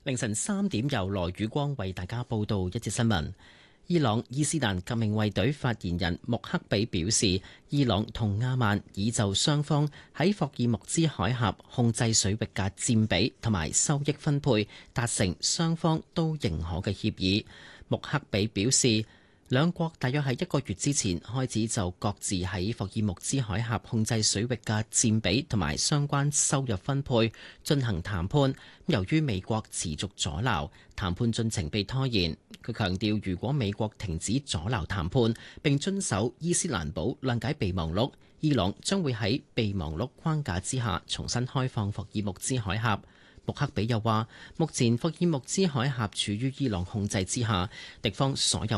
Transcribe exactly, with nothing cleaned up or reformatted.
凌晨三點由羅宇光為大家報道一節新聞。伊朗伊斯蘭革命衛隊發言人穆克比表示，伊朗同阿曼已就雙方喺霍爾木茲海峽控制水域嘅佔比同埋收益分配達成雙方都認可嘅協議。穆克比表示，兩國大約喺一個月之前開始就各自喺霍爾木茲海峽控制水域嘅佔比同埋相關收入分配進行談判。由於美國持續阻撓，談判進程被拖延。佢強調，如果美國停止阻撓談判並遵守伊斯蘭堡諒解備忘錄，伊朗將會喺備忘錄框架之下重新開放霍爾木茲海峽。穆克比又話，目前霍爾木茲海峽處於伊朗控制之下，敵方所有